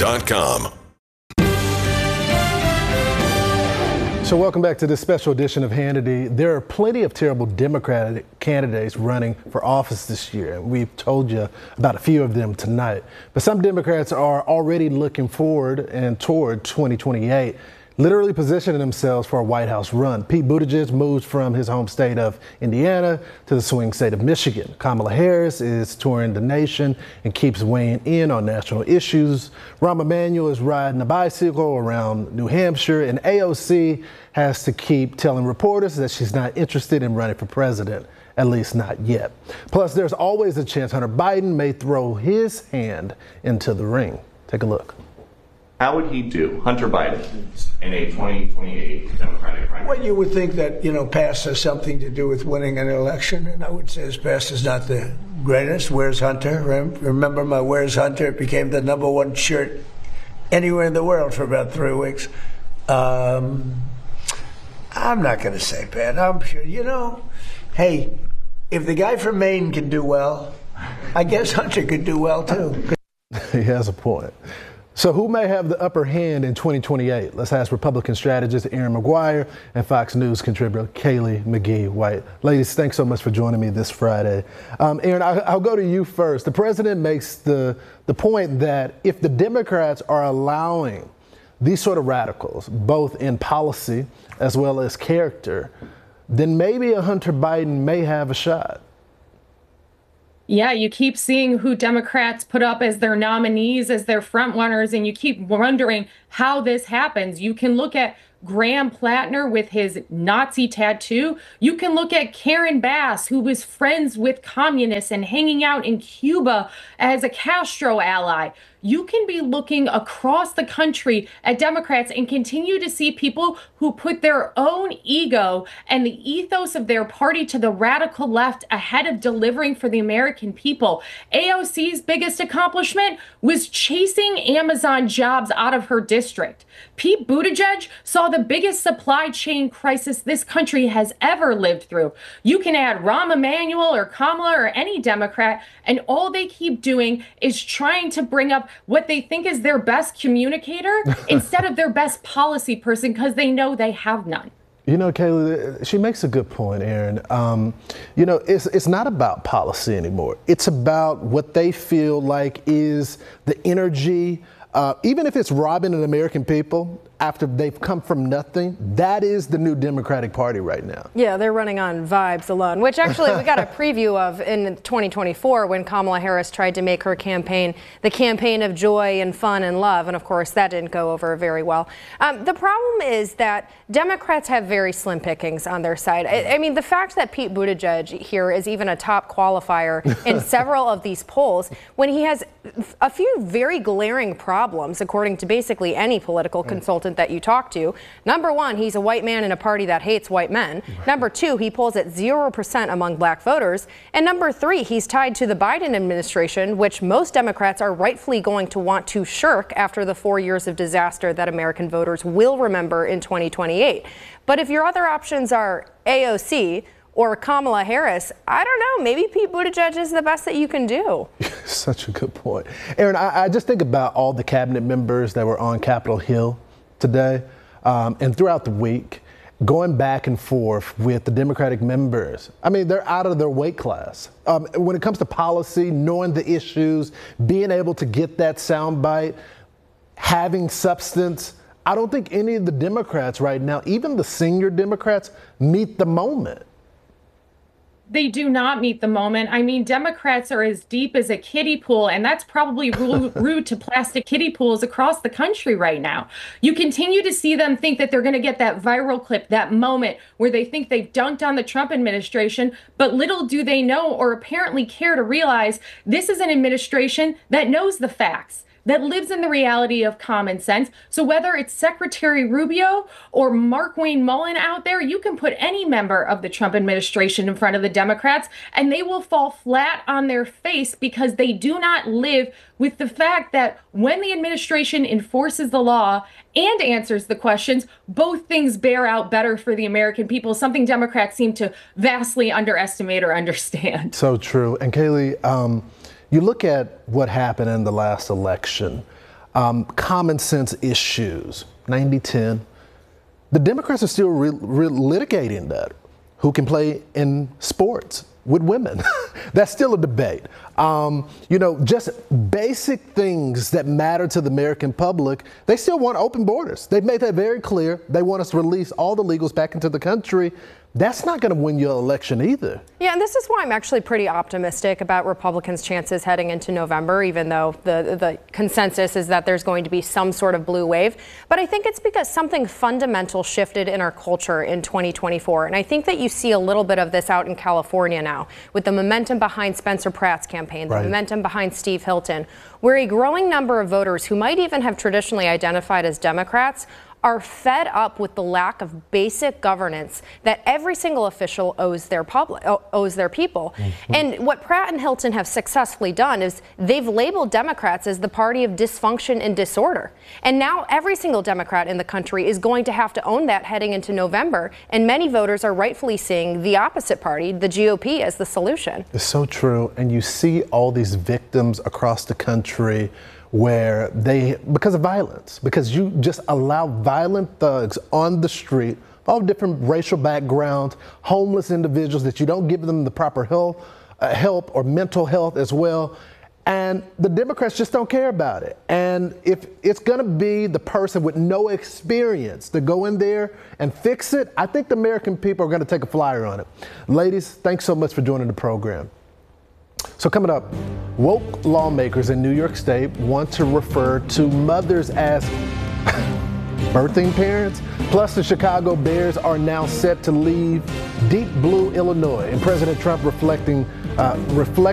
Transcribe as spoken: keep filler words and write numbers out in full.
dot com. So welcome back to this special edition of Hannity. There are plenty of terrible Democratic candidates running for office this year. We've told you about a few of them tonight. But some Democrats are already looking forward and toward twenty twenty-eight, literally positioning themselves for a White House run. Pete Buttigieg moves from his home state of Indiana to the swing state of Michigan. Kamala Harris is touring the nation and keeps weighing in on national issues. Rahm Emanuel is riding a bicycle around New Hampshire, and A O C has to keep telling reporters that she's not interested in running for president, at least not yet. Plus, there's always a chance Hunter Biden may throw his hand into the ring. Take a look. How would he do, Hunter Biden, in a twenty twenty-eight Democratic primary? Well, you would think that, you know, past has something to do with winning an election, and I would say his past is not the greatest. Where's Hunter? Remember my Where's Hunter? It became the number one shirt anywhere in the world for about three weeks. Um, I'm not going to say bad. I'm sure, you know, hey, if the guy from Maine can do well, I guess Hunter could do well, too. He has a point. So who may have the upper hand in twenty twenty-eight? Let's ask Republican strategist Erin Maguire and Fox News contributor Kaylee McGee White. Ladies, thanks so much for joining me this Friday. Um, Erin, I, I'll go to you first. The president makes the, the point that if the Democrats are allowing these sort of radicals, both in policy as well as character, then maybe a Hunter Biden may have a shot. Yeah, you keep seeing who Democrats put up as their nominees, as their front runners, and you keep wondering how this happens. You can look at Graham Plattner with his Nazi tattoo. You can look at Karen Bass, who was friends with communists and hanging out in Cuba as a Castro ally. You can be looking across the country at Democrats and continue to see people who put their own ego and the ethos of their party to the radical left ahead of delivering for the American people. A O C's biggest accomplishment was chasing Amazon jobs out of her district. Pete Buttigieg saw the biggest supply chain crisis this country has ever lived through. You can add Rahm Emanuel or Kamala or any Democrat, and all they keep doing is trying to bring up what they think is their best communicator instead of their best policy person, because they know they have none. You know, Kaylee, she makes a good point, Erin. Um, you know, it's it's not about policy anymore. It's about what they feel like is the energy, uh, even if it's robbing the American people after they've come from nothing. That is the new Democratic Party right now. Yeah, they're running on vibes alone, which actually we got a preview of in twenty twenty-four when Kamala Harris tried to make her campaign the campaign of joy and fun and love. And of course, that didn't go over very well. Um, the problem is that Democrats have very slim pickings on their side. I, I mean, the fact that Pete Buttigieg here is even a top qualifier in several of these polls when he has a few very glaring problems, according to basically any political consultant that you talk to. Number one, he's a white man in a party that hates white men. Number two, he polls at zero percent among black voters. And number three, he's tied to the Biden administration, which most Democrats are rightfully going to want to shirk after the four years of disaster that American voters will remember in twenty twenty-eight. But if your other options are A O C or Kamala Harris, I don't know, maybe Pete Buttigieg is the best that you can do. Such a good point. Erin, I, I just think about all the cabinet members that were on Capitol Hill today um, and throughout the week, going back and forth with the Democratic members. I mean, they're out of their weight class. Um, when it comes to policy, knowing the issues, being able to get that soundbite, having substance, I don't think any of the Democrats right now, even the senior Democrats, meet the moment. They do not meet the moment. I mean, Democrats are as deep as a kiddie pool, and that's probably rude to plastic kiddie pools across the country right now. You continue to see them think that they're going to get that viral clip, that moment where they think they've dunked on the Trump administration, but little do they know or apparently care to realize this is an administration that knows the facts, that lives in the reality of common sense. So whether it's Secretary Rubio or Markwayne Mullin out there, you can put any member of the Trump administration in front of the Democrats and they will fall flat on their face because they do not live with the fact that when the administration enforces the law and answers the questions, both things bear out better for the American people, something Democrats seem to vastly underestimate or understand. So true. And Kaylee, um, you look at what happened in the last election. um, common sense issues, ninety ten. The Democrats are still re- re- litigating that. Who can play in sports with women? That's still a debate. Um, you know, just basic things that matter to the American public. They still want open borders. They've made that very clear. They want us to release all the illegals back into the country. That's not going to win your election either. Yeah, and this is why I'm actually pretty optimistic about Republicans' chances heading into November, even though the, the consensus is that there's going to be some sort of blue wave. But I think it's because something fundamental shifted in our culture in twenty twenty-four. And I think that you see a little bit of this out in California now, with the momentum behind Spencer Pratt's campaign, the right. momentum behind Steve Hilton, where a growing number of voters who might even have traditionally identified as Democrats are fed up with the lack of basic governance that every single official owes their public, owes their people. Mm-hmm. And what Pratt and Hilton have successfully done is they've labeled Democrats as the party of dysfunction and disorder. And now every single Democrat in the country is going to have to own that heading into November. And many voters are rightfully seeing the opposite party, the G O P, as the solution. It's so true. And you see all these victims across the country where they, because of violence, because you just allow violent thugs on the street, all different racial backgrounds, homeless individuals that you don't give them the proper help, uh, help or mental health as well. And the Democrats just don't care about it. And if it's going to be the person with no experience to go in there and fix it, I think the American people are going to take a flyer on it. Ladies, thanks so much for joining the program. So coming up, woke lawmakers in New York State want to refer to mothers as birthing parents. Plus, the Chicago Bears are now set to leave Deep Blue, Illinois, and President Trump reflecting, uh, reflect.